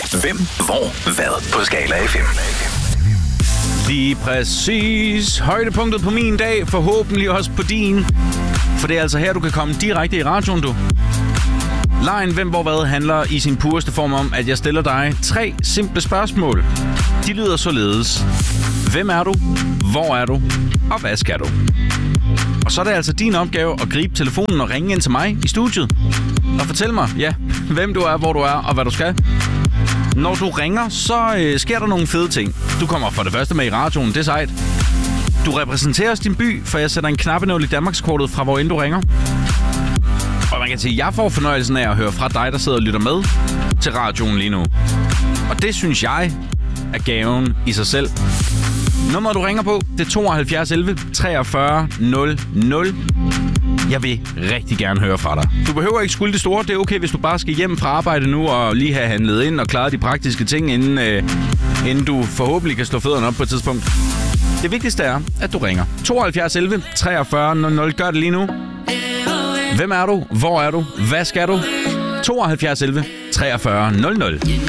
Hvem, hvor, hvad på Skala FM. Lige præcis. Højdepunktet på min dag, forhåbentlig også på din. For det er altså her, du kan komme direkte i radioen, du. Lejen Hvem, hvor, hvad handler i sin pureste form om, at jeg stiller dig 3 simple spørgsmål. De lyder således. Hvem er du? Hvor er du? Og hvad skal du? Og så er det altså din opgave at gribe telefonen og ringe ind til mig i studiet. Og fortæl mig, ja, hvem du er, hvor du er og hvad du skal. Når du ringer, så sker der nogle fede ting. Du kommer for det første med i radioen, det er sejt. Du repræsenterer din by, for jeg sætter en knappenål i Danmarkskortet fra hvor end du ringer. Og man kan sige, at jeg får fornøjelsen af at høre fra dig, der sidder og lytter med til radioen lige nu. Og det synes jeg er gaven i sig selv. Nummeret du ringer på, det er 72 11 43 00. Jeg vil rigtig gerne høre fra dig. Du behøver ikke skylde det store. Det er okay, hvis du bare skal hjem fra arbejde nu og lige have handlet ind og klaret de praktiske ting, inden du forhåbentlig kan slå fødderne op på et tidspunkt. Det vigtigste er, at du ringer. 72 11 43 00. Gør det lige nu. Hvem er du? Hvor er du? Hvad skal du? 72 11 43 00.